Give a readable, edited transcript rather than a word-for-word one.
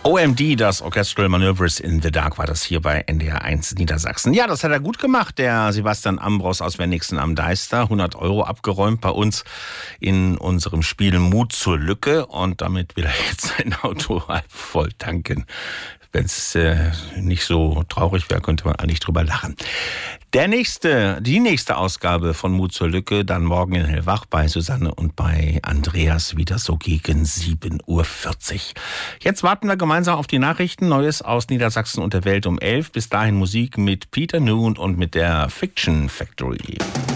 OMD, das Orchestral Manoeuvres in the Dark, war das hier bei NDR 1 Niedersachsen. Ja, das hat er gut gemacht, der Sebastian Ambros aus Wenigsen am Deister. 100 € abgeräumt bei uns in unserem Spiel Mut zur Lücke. Und damit will er jetzt sein Auto halb voll tanken. Wenn es nicht so traurig wäre, könnte man eigentlich drüber lachen. Die nächste Ausgabe von Mut zur Lücke, dann morgen in Hellwach bei Susanne und bei Andreas wieder so gegen 7:40 Uhr. Jetzt warten wir gemeinsam auf die Nachrichten. Neues aus Niedersachsen und der Welt um 11. Bis dahin Musik mit Peter Noon und mit der Fiction Factory.